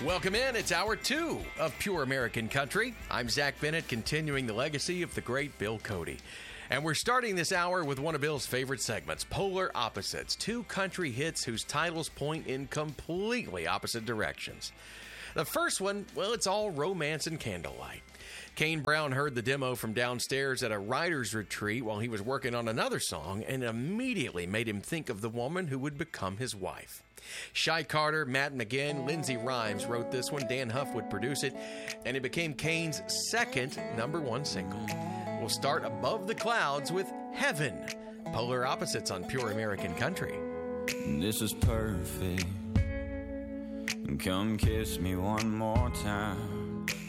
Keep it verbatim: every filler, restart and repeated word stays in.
Welcome in. It's hour two of Pure American Country. I'm Zach Bennett, continuing the legacy of the great Bill Cody. And we're starting this hour with one of Bill's favorite segments, Polar Opposites, two country hits whose titles point in completely opposite directions. The first one, well, it's all romance and candlelight. Kane Brown heard the demo from downstairs at a writer's retreat while he was working on another song, and immediately made him think of the woman who would become his wife. Shy Carter, Matt McGinn, Lindsey Rhymes wrote this one. Dan Huff would produce it, and it became Kane's second number one single. We'll start Above the Clouds with Heaven. Polar Opposites on Pure American Country. This is perfect. Come kiss me one more time.